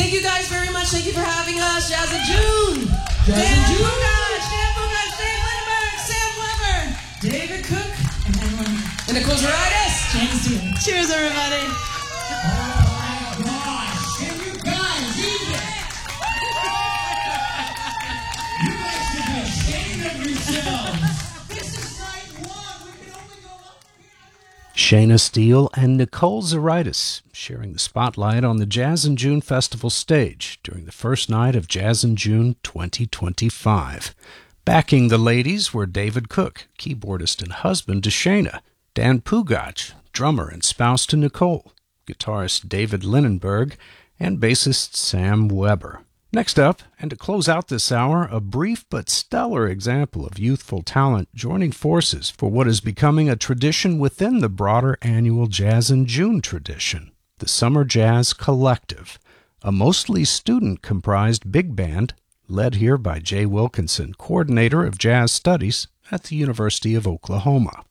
Thank you guys very much. Thank you for having us. Jazz in June. Dan Bugach, Dave Lindbergh, Sam Weber, David Cook, and everyone. And Nicole Zaritis. James Steele. Cheers, everybody. Oh my gosh! Can you guys eat it? You guys should be ashamed of yourselves. This is night one. We can only go up here. Shayna Steele and Nicole Zaritis sharing the spotlight on the Jazz in June Festival stage during the first night of Jazz in June 2025. Backing the ladies were David Cook, keyboardist and husband to Shayna, Dan Pugach, drummer and spouse to Nicole, guitarist David Lindenberg, and bassist Sam Weber. Next up, and to close out this hour, a brief but stellar example of youthful talent joining forces for what is becoming a tradition within the broader annual Jazz in June tradition, the Summer Jazz Collective, a mostly student-comprised big band led here by Jay Wilkinson, coordinator of jazz studies at the University of Oklahoma.